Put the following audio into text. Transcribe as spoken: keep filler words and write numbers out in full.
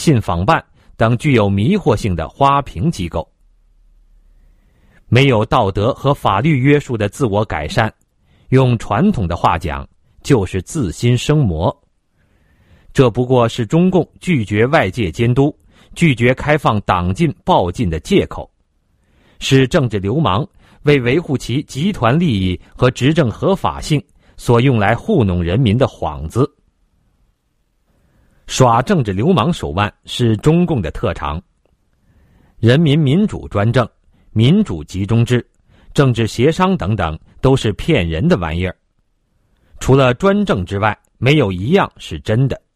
信访办等具有迷惑性的花瓶机构。没有道德和法律约束的自我改善，用传统的话讲，就是自心生魔。这不过是中共拒绝外界监督、拒绝开放党禁报禁的借口，是政治流氓为维护其集团利益和执政合法性所用来糊弄人民的幌子。耍政治流氓手腕是中共的特长。人民民主专政、民主集中制、政治协商等等都是骗人的玩意儿，除了专政之外，没有一样是真的。